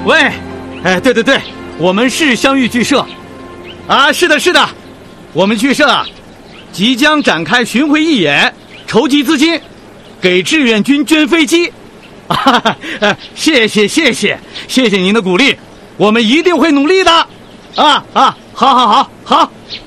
喂，哎，对，我们是湘豫剧社，啊，是的，我们剧社啊，即将展开巡回义演，筹集资金，给志愿军捐飞机。谢谢您的鼓励，我们一定会努力的。好。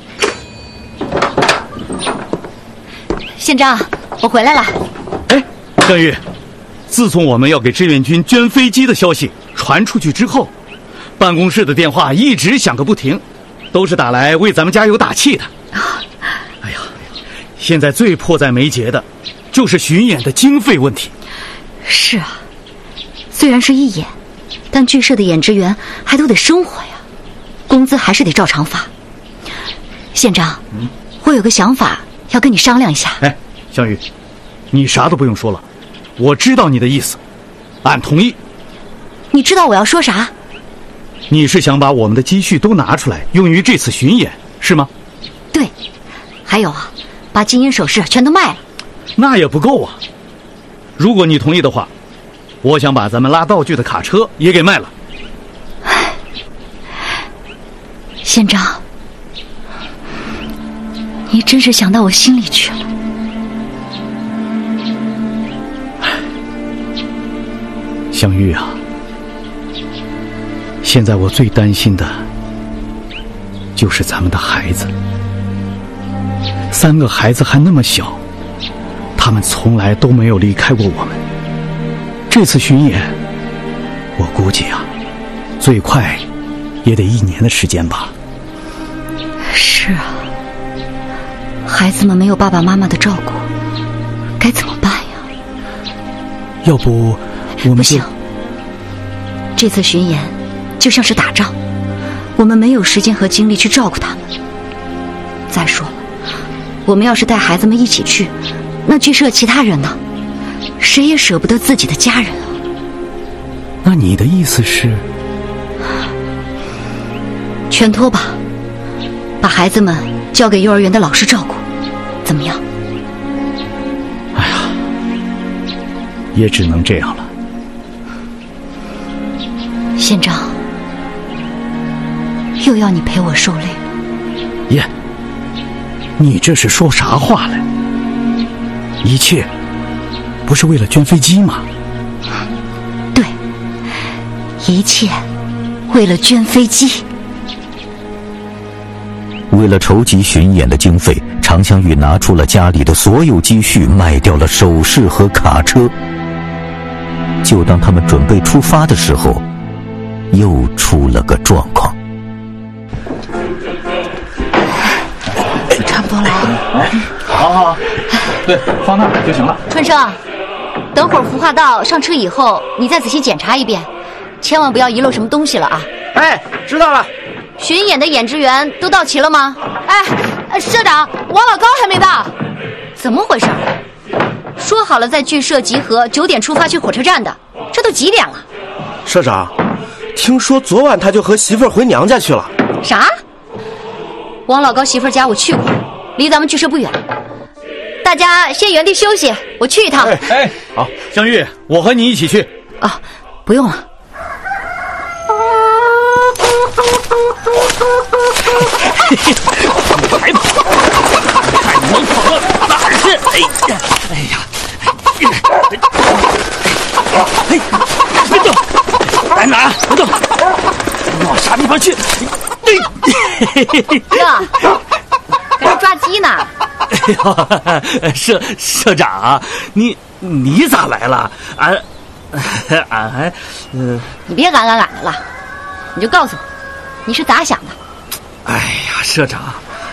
县长，我回来了。 哎，湘豫，自从我们要给志愿军捐飞机的消息传出去之后，办公室的电话一直响个不停，都是打来为咱们加油打气的。哎呀，现在最迫在眉睫的就是巡演的经费问题。 是啊，虽然是义演，但剧社的演职员还都得生活呀，工资还是得照常发。县长，我有个想法要跟你商量一下。 哎，湘豫，你啥都不用说了，我知道你的意思，俺同意。 你知道我要说啥？ 你是想把我们的积蓄都拿出来用于这次巡演，是吗？ 对，还有啊，把金银首饰全都卖了。 那也不够啊。如果你同意的话，我想把咱们拉道具的卡车也给卖了。 县长，你真是想到我心里去了。 湘豫啊，现在我最担心的就是咱们的孩子。3个孩子还那么小，他们从来都没有离开过我们。这次巡演，我估计啊，最快也得1年的时间吧。 是啊，孩子们没有爸爸妈妈的照顾，该怎么办呀？ 要不我们不行，这次巡演就像是打仗，我们没有时间和精力去照顾他们。再说了，我们要是带孩子们一起去，那剧社其他人呢？谁也舍不得自己的家人啊。 那你的意思是？ 全托吧，把孩子们交给幼儿园的老师照顾，怎么样？ 哎呀，也只能这样了。 县长，又要你陪我受累了。 耶，你这是说啥话来？一切不是为了捐飞机吗？ 对，一切为了捐飞机。 为了筹集巡演的经费，常香玉拿出了家里的所有积蓄，卖掉了首饰和卡车。就当他们准备出发的时候，又出了个状况。 差不多了。 好，对，放那儿就行了。 春生，等会儿服化道上车以后，你再仔细检查一遍，千万不要遗漏什么东西了啊！ 哎，知道了。 巡演的演职员都到齐了吗？ 哎，社长，王老高还没到。 怎么回事？说好了在剧社集合，9点出发去火车站的，这都几点了？ 社长，听说昨晚他就和媳妇儿回娘家去了。 啥？王老高媳妇儿家我去过，离咱们剧社不远。大家先原地休息，我去一趟。 哎，好，湘玉，我和你一起去。 啊，不用了。 还跑？还能跑到哪儿去？哎呀！别动！在哪儿？别动！往啥地方去？ 哥，搁这抓鸡呢？ 哎呦，社长，你咋来了？俺还你别俺的了，你就告诉我，你是咋想的？ 哎呀，社长，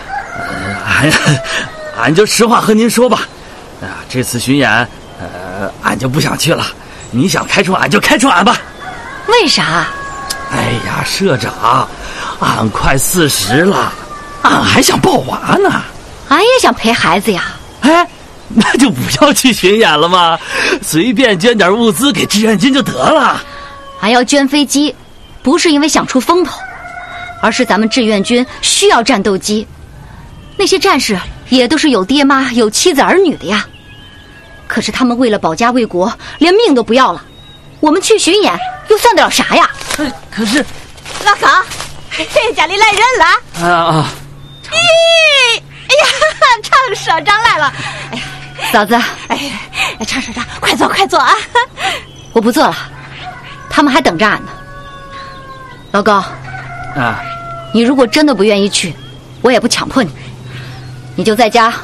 俺就实话和您说吧，这次巡演，俺就不想去了。你想开除俺就开除俺吧。 为啥？ 哎呀，社长，俺快40了，俺还想抱娃呢。 俺也想陪孩子呀。 哎，那就不要去巡演了嘛，随便捐点物资给志愿军就得了。 俺要捐飞机，不是因为想出风头，而是咱们志愿军需要战斗机。那些战士也都是有爹妈有妻子儿女的呀，可是他们为了保家卫国连命都不要了， 我们去巡演又算得了啥呀？ 可是， 老高，嘿嘿，家里来人了。咦，哎呀，常社长来了。哎呀， 嫂子， 哎，常社长，快坐快坐啊！ 我不做了，他们还等着俺呢。老高， 啊， 你如果真的不愿意去，我也不强迫你，你就在家